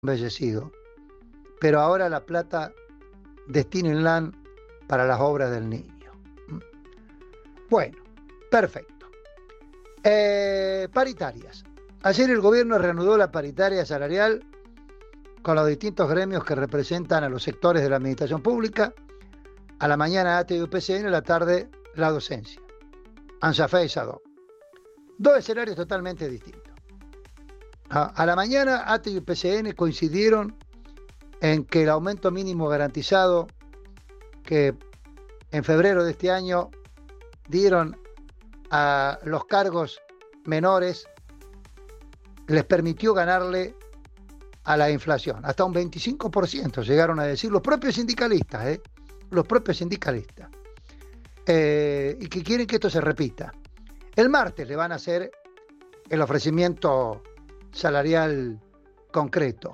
embellecido, pero ahora la plata destínenla para las obras del niño. Bueno, perfecto. Paritarias. Ayer el gobierno reanudó la paritaria salarial con los distintos gremios que representan a los sectores de la administración pública. A la mañana ATE y UPCN, a la tarde la docencia. ANSAFE y SADOC. Dos escenarios totalmente distintos. A la mañana ATE y UPCN coincidieron en que el aumento mínimo garantizado que en febrero de este año dieron a los cargos menores les permitió ganarle a la inflación, hasta un 25% llegaron a decir los propios sindicalistas, y que quieren que esto se repita. El martes le van a hacer el ofrecimiento salarial concreto.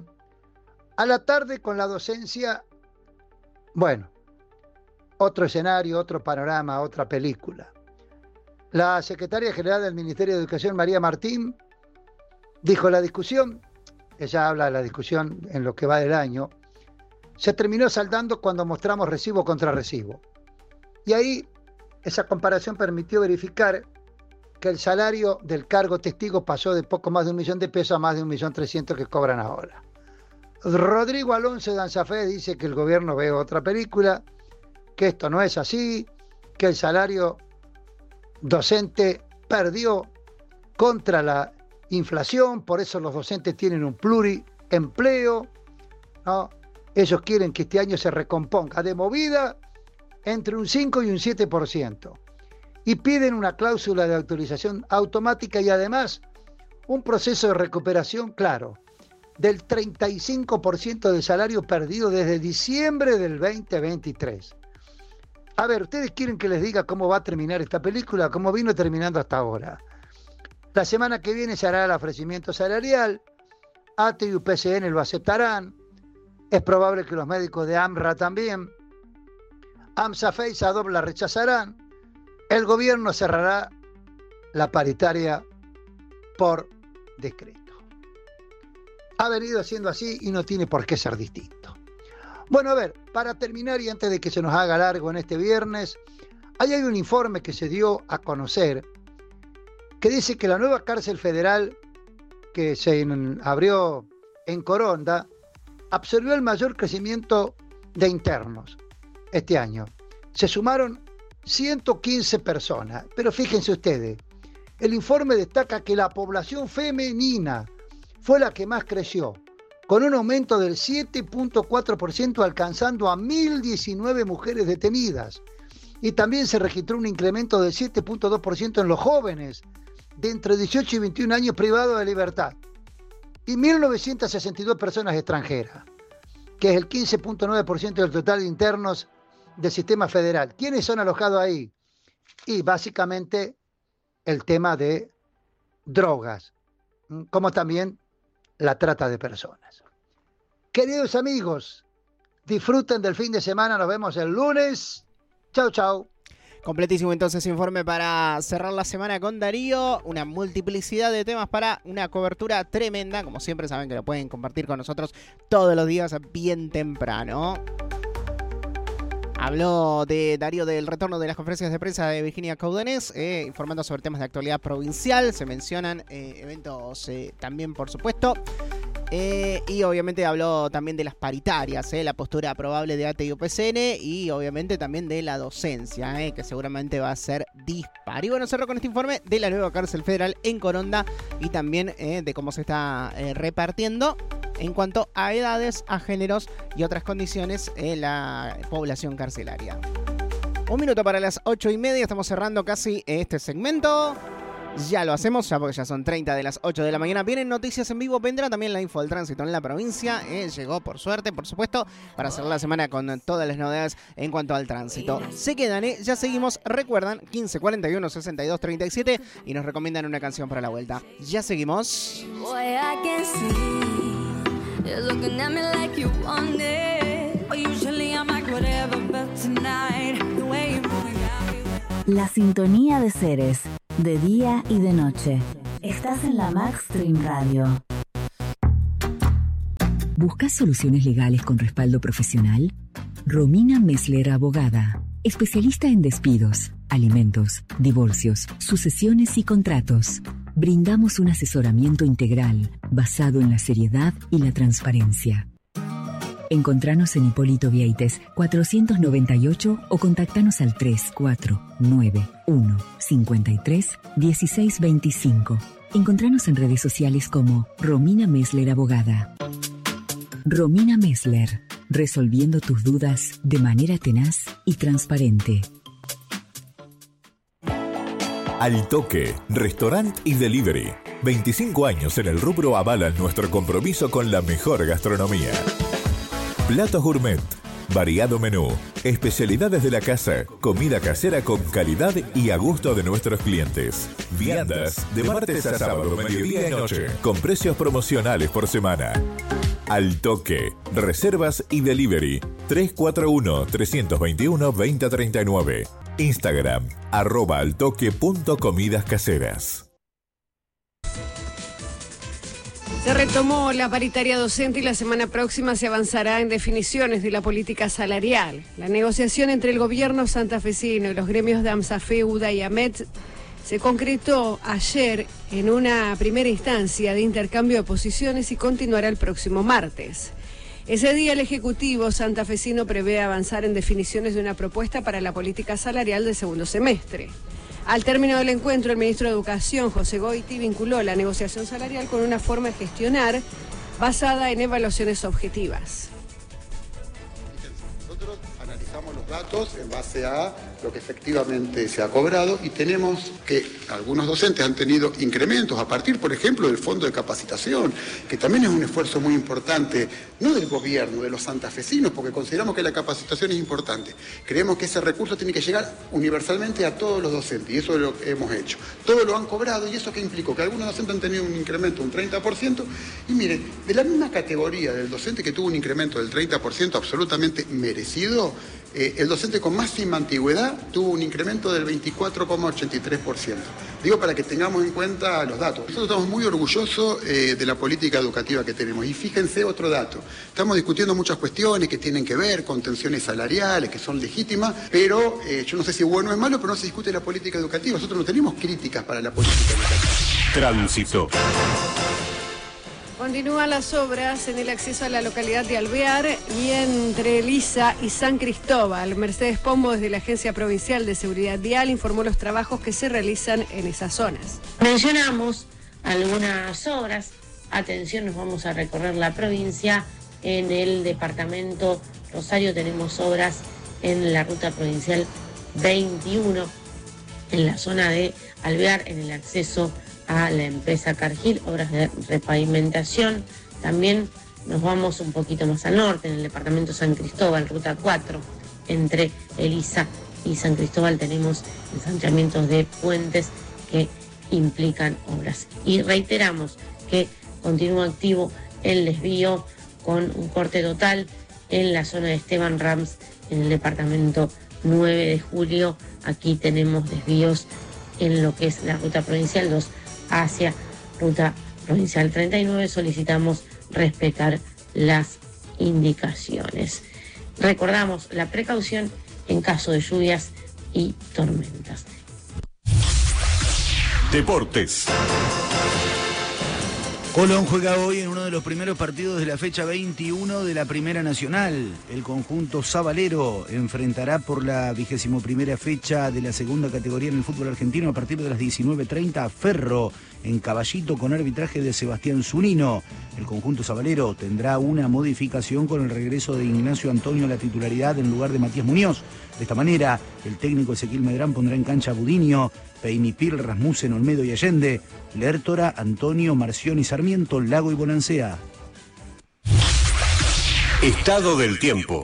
A la tarde con la docencia, bueno, otro escenario, otro panorama, otra película. La secretaria general del Ministerio de Educación, María Martín, dijo la discusión, ella habla de la discusión en lo que va del año, se terminó saldando cuando mostramos recibo contra recibo. Y ahí esa comparación permitió verificar que el salario del cargo testigo pasó de poco más de 1 millón de pesos a más de 1.300.000 que cobran ahora. Rodrigo Alonso de ANSAFE dice que el gobierno ve otra película, que esto no es así, que el salario docente perdió contra la inflación, por eso los docentes tienen un pluriempleo, ¿no? Ellos quieren que este año se recomponga de movida entre un 5 y un 7%. Y piden una cláusula de autorización automática y además un proceso de recuperación claro del 35% del salario perdido desde diciembre del 2023. A ver, ¿ustedes quieren que les diga cómo va a terminar esta película? ¿Cómo vino terminando hasta ahora? La semana que viene se hará el ofrecimiento salarial, ATE y UPCN lo aceptarán, es probable que los médicos de AMRA también, AMSAFE y SADOC la rechazarán, el gobierno cerrará la paritaria por decreto. Ha venido siendo así y no tiene por qué ser distinto. Bueno, a ver, para terminar y antes de que se nos haga largo en este viernes, ahí hay un informe que se dio a conocer que dice que la nueva cárcel federal que se abrió en Coronda absorbió el mayor crecimiento de internos este año. Se sumaron 115 personas, pero fíjense ustedes, el informe destaca que la población femenina fue la que más creció, con un aumento del 7.4%, alcanzando a 1.019 mujeres detenidas. Y también se registró un incremento del 7.2% en los jóvenes de entre 18 y 21 años privados de libertad. Y 1.962 personas extranjeras, que es el 15.9% del total de internos del sistema federal. ¿Quiénes son alojados ahí? Y básicamente el tema de drogas, como también la trata de personas. Queridos amigos, disfruten del fin de semana, nos vemos el lunes. Chau, chau. Completísimo entonces informe para cerrar la semana con Darío, una multiplicidad de temas para una cobertura tremenda, como siempre saben que lo pueden compartir con nosotros todos los días bien temprano. Habló de Darío del retorno de las conferencias de prensa de Virginia Coudenez, informando sobre temas de actualidad provincial, se mencionan eventos también por supuesto. Y obviamente habló también de las paritarias, la postura probable de ATE y UPCN y obviamente también de la docencia, que seguramente va a ser dispar. Y bueno, cerró con este informe de la nueva cárcel federal en Coronda y también de cómo se está repartiendo en cuanto a edades, a géneros y otras condiciones en la población carcelaria. 1 minuto para las 8:30, estamos cerrando casi este segmento. Ya lo hacemos, ya porque ya son 30 de las 8 de la mañana. Vienen noticias en vivo, vendrá también la info del tránsito en la provincia. Llegó por suerte, por supuesto, para cerrar la semana con todas las novedades en cuanto al tránsito. Se quedan, ya seguimos, recuerdan, 1541 62 37 y nos recomiendan una canción para la vuelta. Ya seguimos. La sintonía de Ceres, de día y de noche. Estás en la Maxstream Radio. ¿Buscas soluciones legales con respaldo profesional? Romina Messler Abogada, especialista en despidos, alimentos, divorcios, sucesiones y contratos. Brindamos un asesoramiento integral basado en la seriedad y la transparencia. Encontranos en Hipólito Vieites 498 o contactanos al 3491 53 16 25. Encontranos en redes sociales como Romina Messler Abogada. Romina Messler, resolviendo tus dudas de manera tenaz y transparente. Al Toque, restaurante y delivery. 25 años en el rubro avalan nuestro compromiso con la mejor gastronomía. Platos gourmet, variado menú, especialidades de la casa, comida casera con calidad y a gusto de nuestros clientes. Viandas de martes a sábado, mediodía y noche, con precios promocionales por semana. Al Toque, reservas y delivery 341-321-2039. Instagram, @altoque.comidascaseras. Se retomó la paritaria docente y la semana próxima se avanzará en definiciones de la política salarial. La negociación entre el gobierno santafesino y los gremios de AMSAFE, UDA y AMET se concretó ayer en una primera instancia de intercambio de posiciones y continuará el próximo martes. Ese día el Ejecutivo santafesino prevé avanzar en definiciones de una propuesta para la política salarial del segundo semestre. Al término del encuentro, el ministro de Educación, José Goiti, vinculó la negociación salarial con una forma de gestionar basada en evaluaciones objetivas. Nosotros analizamos los datos en base a lo que efectivamente se ha cobrado y tenemos que algunos docentes han tenido incrementos a partir, por ejemplo, del fondo de capacitación, que también es un esfuerzo muy importante, no del gobierno, de los santafesinos, porque consideramos que la capacitación es importante. Creemos que ese recurso tiene que llegar universalmente a todos los docentes y eso es lo que hemos hecho. Todos lo han cobrado y eso que implicó que algunos docentes han tenido un incremento de un 30% y miren, de la misma categoría del docente que tuvo un incremento del 30% absolutamente merecido, el docente con máxima antigüedad tuvo un incremento del 24,83%. Digo para que tengamos en cuenta los datos. Nosotros estamos muy orgullosos de la política educativa que tenemos. Y fíjense otro dato. Estamos discutiendo muchas cuestiones que tienen que ver con tensiones salariales, que son legítimas, pero yo no sé si bueno o es malo, pero no se discute la política educativa. Nosotros no tenemos críticas para la política educativa. Tránsito. Continúan las obras en el acceso a la localidad de Alvear y entre Elisa y San Cristóbal. Mercedes Pombo, desde la Agencia Provincial de Seguridad Vial, informó los trabajos que se realizan en esas zonas. Mencionamos algunas obras. Atención, nos vamos a recorrer la provincia. En el departamento Rosario tenemos obras en la ruta provincial 21, en la zona de Alvear, en el acceso a la empresa Cargill, obras de repavimentación. También nos vamos un poquito más al norte, en el departamento San Cristóbal, ruta 4, entre Elisa y San Cristóbal tenemos ensanchamientos de puentes que implican obras. Y reiteramos que continúa activo el desvío con un corte total en la zona de Esteban Rams, en el departamento 9 de julio. Aquí tenemos desvíos en lo que es la ruta provincial 2 hacia ruta provincial 39. Solicitamos respetar las indicaciones. Recordamos la precaución en caso de lluvias y tormentas. Deportes. Colón juega hoy en uno de los primeros partidos de la fecha 21 de la Primera Nacional. El conjunto sabalero enfrentará por la 21ª fecha de la segunda categoría en el fútbol argentino a partir de las 19:30 a Ferro, en Caballito, con arbitraje de Sebastián Zunino. El conjunto sabalero tendrá una modificación con el regreso de Ignacio Antonio a la titularidad en lugar de Matías Muñoz. De esta manera, el técnico Ezequiel Medrán pondrá en cancha a Budinio, Peinipil, Rasmussen, Olmedo y Allende, Lertora, Antonio, Marción y Sarmiento, Lago y Bonancea. Estado del tiempo.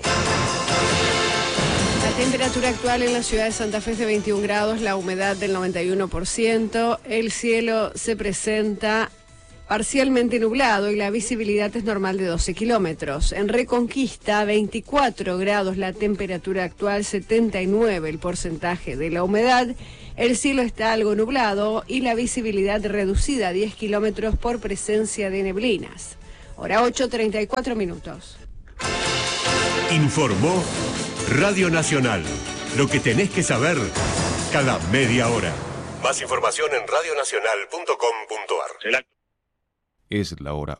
La temperatura actual en la ciudad de Santa Fe es de 21 grados, la humedad del 91%, el cielo se presenta parcialmente nublado y la visibilidad es normal de 12 kilómetros. En Reconquista, 24 grados la temperatura actual, 79 el porcentaje de la humedad. El cielo está algo nublado y la visibilidad reducida a 10 kilómetros por presencia de neblinas. Hora 8:34. Informó Radio Nacional. Lo que tenés que saber cada media hora. Más información en radionacional.com.ar. Es la hora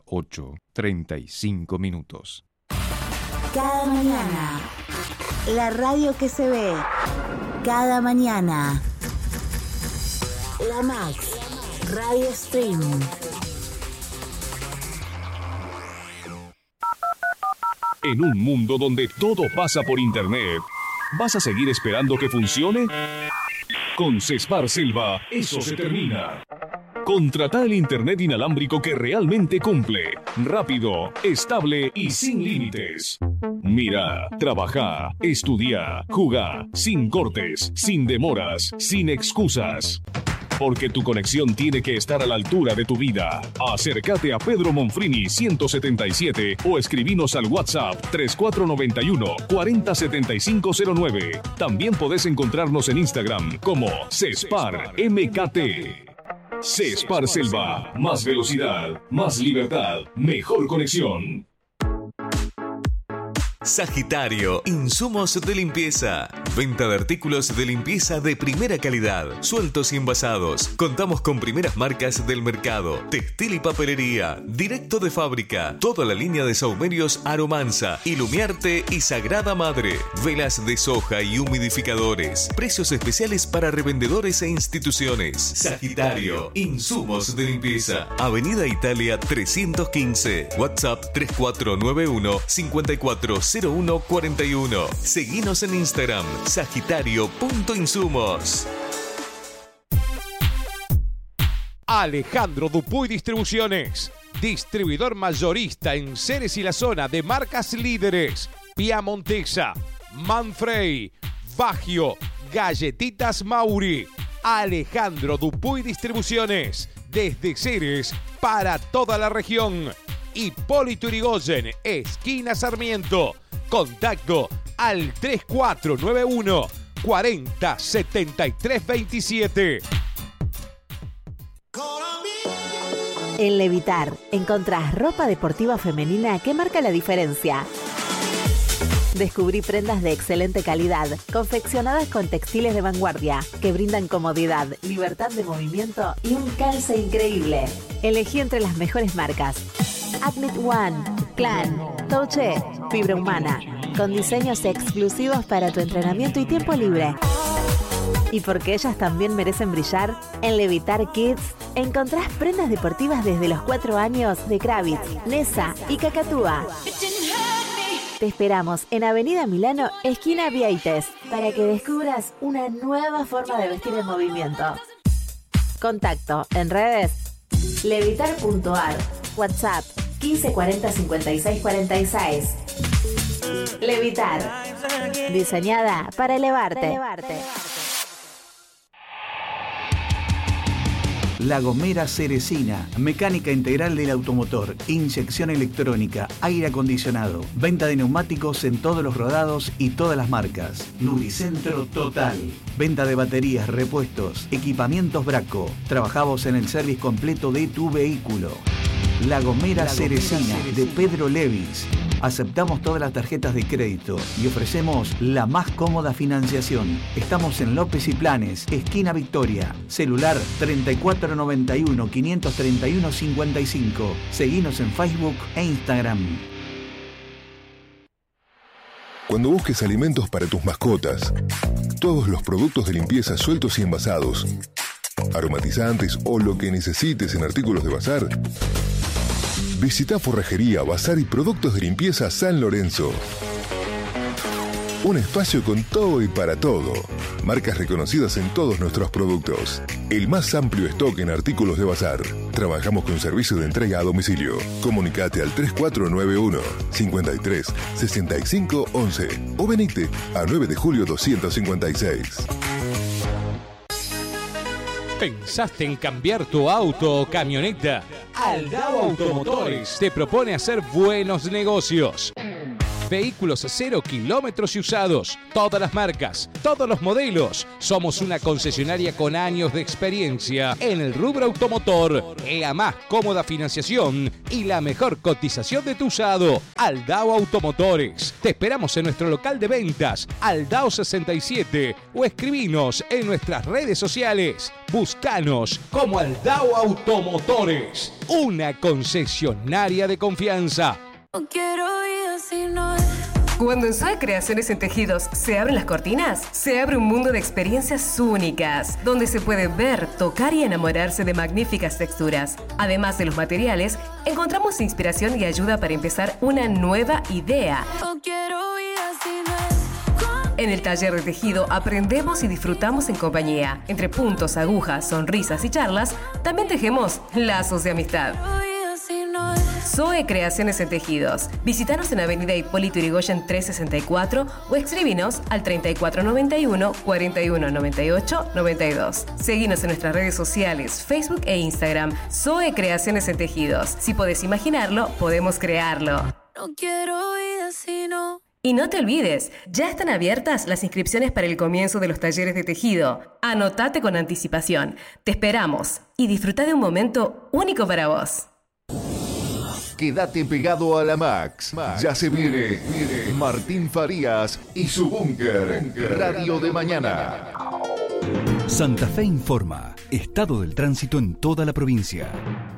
8:35. Cada mañana, la radio que se ve. Cada mañana, la Max Radio Streaming. En un mundo donde todo pasa por internet, ¿vas a seguir esperando que funcione? Con Cespar Selva, eso se termina. Contrata el internet inalámbrico que realmente cumple. Rápido, estable y sin límites. Mira, trabaja, estudia, juega, sin cortes, sin demoras, sin excusas. Porque tu conexión tiene que estar a la altura de tu vida. Acércate a Pedro Monfrini 177 o escribinos al WhatsApp 3491 407509. También podés encontrarnos en Instagram como Cespar MKT. Cespar Selva, más velocidad, más libertad, mejor conexión. Sagitario, insumos de limpieza. Venta de artículos de limpieza de primera calidad, sueltos y envasados. Contamos con primeras marcas del mercado. Textil y papelería, directo de fábrica. Toda la línea de saumerios Aromanza, Ilumiarte y Sagrada Madre. Velas de soja y humidificadores. Precios especiales para revendedores e instituciones. Sagitario, insumos de limpieza. Avenida Italia 315. WhatsApp 3491 540141. Seguinos en Instagram, sagitario.insumos. Alejandro Dupuy Distribuciones, distribuidor mayorista en Ceres y la zona de marcas líderes: Piamontesa, Manfrey, Baggio, Galletitas Mauri. Alejandro Dupuy Distribuciones, desde Ceres para toda la región. Hipólito Yrigoyen, esquina Sarmiento. Contacto al 3491 40 73 27. En Levitar encontrás ropa deportiva femenina que marca la diferencia. Descubrí prendas de excelente calidad, confeccionadas con textiles de vanguardia, que brindan comodidad, libertad de movimiento y un calce increíble. Elegí entre las mejores marcas: Admit One, Clan, Touche, Fibra Humana, con diseños exclusivos para tu entrenamiento y tiempo libre. Y porque ellas también merecen brillar, en Levitar Kids encontrás prendas deportivas desde los 4 años de Kravitz, Nessa y Cacatúa. Te esperamos en Avenida Milano, esquina Vieites, para que descubras una nueva forma de vestir en movimiento. Contacto en redes: levitar.ar, WhatsApp 1540 56 46. Levitar, diseñada para elevarte. La Gomera Ceresina, mecánica integral del automotor, inyección electrónica, aire acondicionado, venta de neumáticos en todos los rodados y todas las marcas. Lubricentro total, venta de baterías, repuestos, equipamientos Braco. Trabajamos en el service completo de tu vehículo. La Gomera Ceresina de Pedro Levis. Aceptamos todas las tarjetas de crédito y ofrecemos la más cómoda financiación. Estamos en López y Planes, esquina Victoria. Celular 3491 531 55. Seguinos en Facebook e Instagram. Cuando busques alimentos para tus mascotas, todos los productos de limpieza sueltos y envasados, aromatizantes o lo que necesites en artículos de bazar, visita Forrajería, Bazar y Productos de Limpieza San Lorenzo. Un espacio con todo y para todo. Marcas reconocidas en todos nuestros productos. El más amplio stock en artículos de bazar. Trabajamos con servicio de entrega a domicilio. Comunicate al 3491 53 65 11 o venite a 9 de julio 256. ¿Pensaste en cambiar tu auto o camioneta? Aldao Automotores te propone hacer buenos negocios. Vehículos 0 kilómetros y usados. Todas las marcas, todos los modelos. Somos una concesionaria con años de experiencia en el rubro automotor. La más cómoda financiación y la mejor cotización de tu usado. Aldao Automotores. Te esperamos en nuestro local de ventas, Aldao 67, o escribinos en nuestras redes sociales. Búscanos como Aldao Automotores, una concesionaria de confianza. No quiero ir así, no. Cuando en Zoe Creaciones en Tejidos se abren las cortinas, se abre un mundo de experiencias únicas, donde se puede ver, tocar y enamorarse de magníficas texturas. Además de los materiales, encontramos inspiración y ayuda para empezar una nueva idea. No quiero ir así, no. En el taller de tejido aprendemos y disfrutamos en compañía. Entre puntos, agujas, sonrisas y charlas, también tejemos lazos de amistad. Zoe Creaciones en Tejidos. Visítanos en Avenida Hipólito Yrigoyen 364 o escríbinos al 3491 4198 92. Seguinos en nuestras redes sociales, Facebook e Instagram. Zoe Creaciones en Tejidos. Si podés imaginarlo, podemos crearlo. No quiero ir así, no. Y no te olvides, ya están abiertas las inscripciones para el comienzo de los talleres de tejido. Anotate con anticipación. Te esperamos y disfruta de un momento único para vos. Quédate pegado a la Max. Ya se viene Martín Farías y su búnker. Radio de mañana. Santa Fe informa. Estado del tránsito en toda la provincia.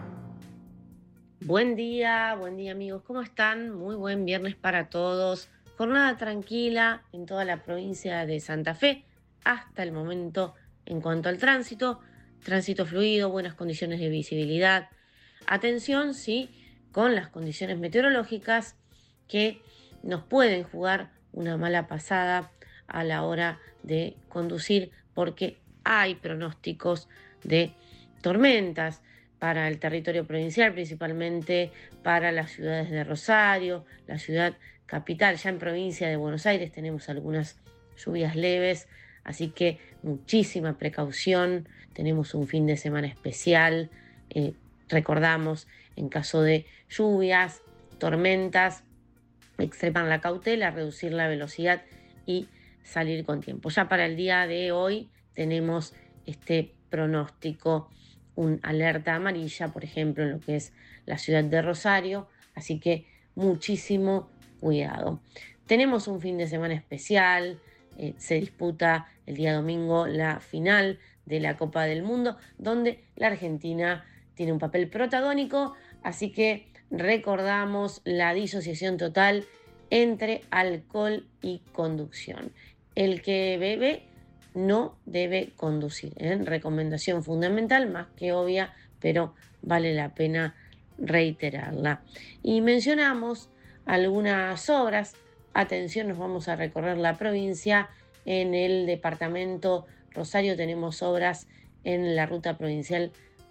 Buen día amigos. ¿Cómo están? Muy buen viernes para todos. Jornada tranquila en toda la provincia de Santa Fe hasta el momento en cuanto al tránsito. Tránsito fluido, buenas condiciones de visibilidad. Atención, sí, con las condiciones meteorológicas que nos pueden jugar una mala pasada a la hora de conducir, porque hay pronósticos de tormentas para el territorio provincial, principalmente para las ciudades de Rosario, la ciudad capital. Ya en provincia de Buenos Aires tenemos algunas lluvias leves, así que muchísima precaución. Tenemos un fin de semana especial. Recordamos, en caso de lluvias, tormentas, extremar la cautela, reducir la velocidad y salir con tiempo. Ya para el día de hoy tenemos este pronóstico, un alerta amarilla, por ejemplo, en lo que es la ciudad de Rosario, así que muchísimo cuidado. Tenemos un fin de semana especial, se disputa el día domingo la final de la Copa del Mundo, donde la Argentina tiene un papel protagónico, así que recordamos la disociación total entre alcohol y conducción. El que bebe no debe conducir. Recomendación fundamental, más que obvia, pero vale la pena reiterarla. Y mencionamos algunas obras. Atención, nos vamos a recorrer la provincia. En el departamento Rosario tenemos obras en la ruta provincial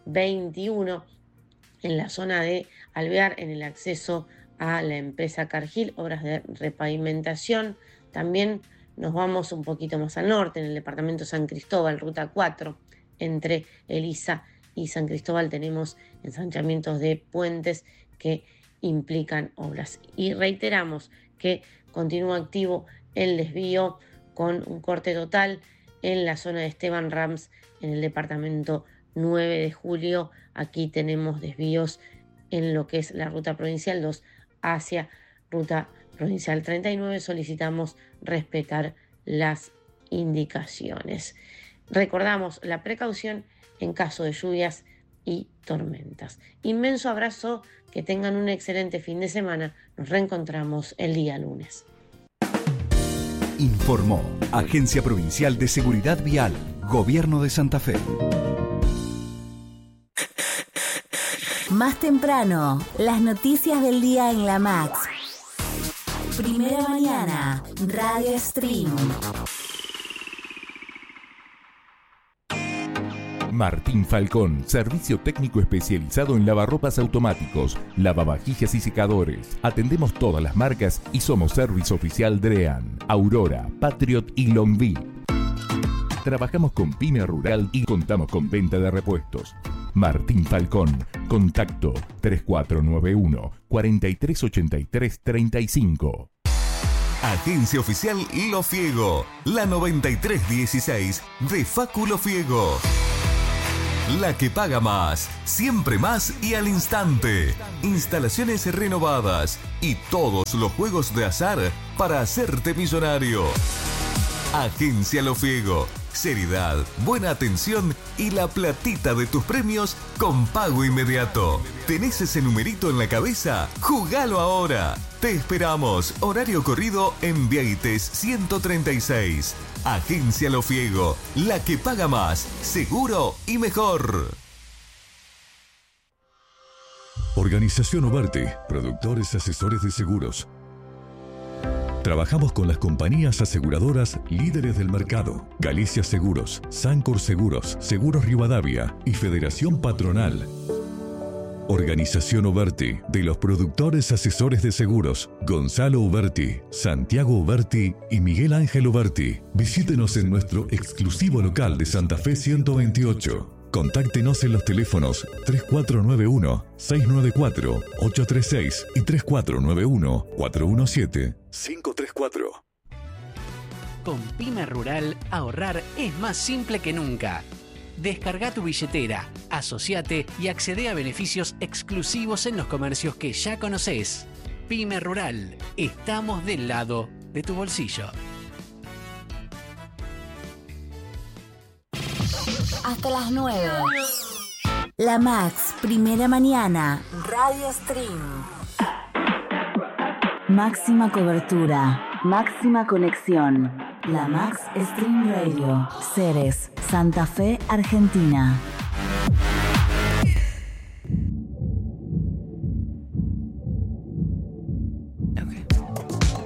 21, en la zona de Alvear, en el acceso a la empresa Cargill, obras de repavimentación. También nos vamos un poquito más al norte, en el departamento San Cristóbal, ruta 4, entre Elisa y San Cristóbal tenemos ensanchamientos de puentes que implican obras. Y reiteramos que continúa activo el desvío con un corte total en la zona de Esteban Rams, en el departamento 9 de julio. Aquí tenemos desvíos en lo que es la ruta provincial 2 hacia ruta provincial 39. Solicitamos respetar las indicaciones. Recordamos la precaución en caso de lluvias y tormentas. Inmenso abrazo, que tengan un excelente fin de semana. Nos reencontramos el día lunes. Informó Agencia Provincial de Seguridad Vial, Gobierno de Santa Fe. Más temprano, las noticias del día en la Max. Primera mañana, Radio Stream. Martín Falcón, servicio técnico especializado en lavarropas automáticos, lavavajillas y secadores. Atendemos todas las marcas y somos servicio oficial Drean, Aurora, Patriot y Longview. Trabajamos con pyme rural y contamos con venta de repuestos. Martín Falcón, contacto 3491 4383 35. Agencia oficial Lo Fiego, la 9316 de Facu Lo Fiego. La que paga más, siempre más y al instante. Instalaciones renovadas y todos los juegos de azar para hacerte millonario. Agencia Lo Fiego. Seriedad, buena atención y la platita de tus premios con pago inmediato. ¿Tenés ese numerito en la cabeza? ¡Jugalo ahora! Te esperamos. Horario corrido en Vieites 136. Agencia Lo Fiego. La que paga más, seguro y mejor. Organización Uberte, productores asesores de seguros. Trabajamos con las compañías aseguradoras líderes del mercado: Galicia Seguros, Sancor Seguros, Seguros Rivadavia y Federación Patronal. Organización Uberti, de los productores asesores de seguros Gonzalo Uberti, Santiago Uberti y Miguel Ángel Uberti. Visítenos en nuestro exclusivo local de Santa Fe 128. Contáctenos en los teléfonos 3491-694-836 y 3491-417-534. Con Pyme Rural, ahorrar es más simple que nunca. Descarga tu billetera, asociate y accede a beneficios exclusivos en los comercios que ya conoces. Pyme Rural, estamos del lado de tu bolsillo. Hasta las 9. La Max, primera mañana. Radio Stream. Máxima cobertura. Máxima conexión. La Max Stream Radio. Ceres, Santa Fe, Argentina.